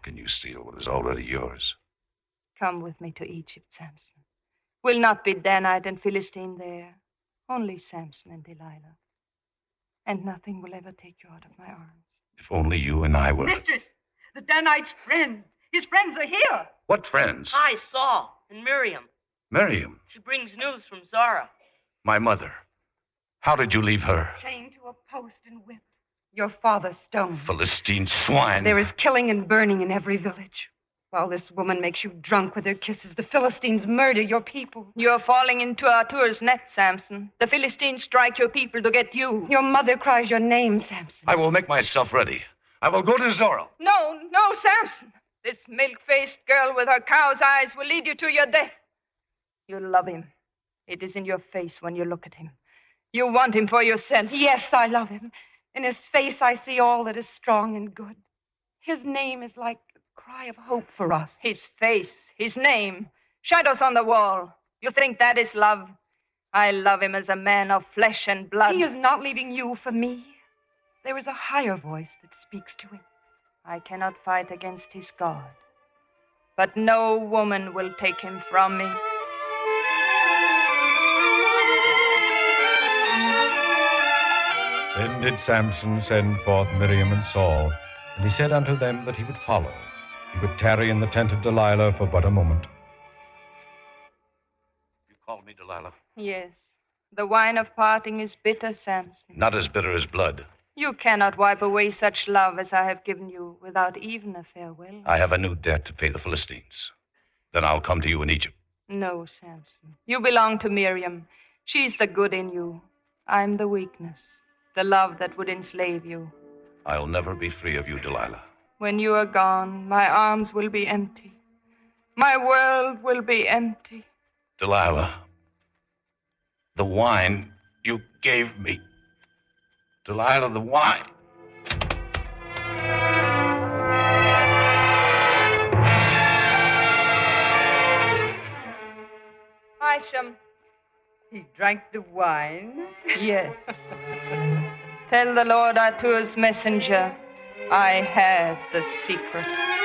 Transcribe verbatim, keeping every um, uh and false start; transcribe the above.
can you steal what is already yours? Come with me to Egypt, Samson. Will not be Danite and Philistine there. Only Samson and Delilah. And nothing will ever take you out of my arms. If only you and I were... Mistress, the Danite's friends. His friends are here. What friends? Hi, Saul and Miriam. Miriam? She brings news from Zara. My mother. How did you leave her? Chained to a post and whipped. Your father stoned. Philistine swine. There is killing and burning in every village. While this woman makes you drunk with her kisses, the Philistines murder your people. You're falling into Arthur's net, Samson. The Philistines strike your people to get you. Your mother cries your name, Samson. I will make myself ready. I will go to Zorah. No, no, Samson. This milk-faced girl with her cow's eyes will lead you to your death. You love him. It is in your face when you look at him. You want him for yourself. Yes, I love him. In his face, I see all that is strong and good. His name is like a cry of hope for us. His face, his name, shadows on the wall. You think that is love? I love him as a man of flesh and blood. He is not leaving you for me. There is a higher voice that speaks to him. I cannot fight against his God, but no woman will take him from me. Then did Samson send forth Miriam and Saul, and he said unto them that he would follow. He would tarry in the tent of Delilah for but a moment. You called me Delilah? Yes. The wine of parting is bitter, Samson. Not as bitter as blood. You cannot wipe away such love as I have given you without even a farewell. I have a new debt to pay the Philistines. Then I'll come to you in Egypt. No, Samson. You belong to Miriam. She's the good in you. I'm the weakness. The love that would enslave you. I'll never be free of you, Delilah. When you are gone, my arms will be empty. My world will be empty. Delilah, the wine you gave me. Delilah, the wine. Isham. He drank the wine? Yes. Tell the Lord Arthur's messenger, I have the secret.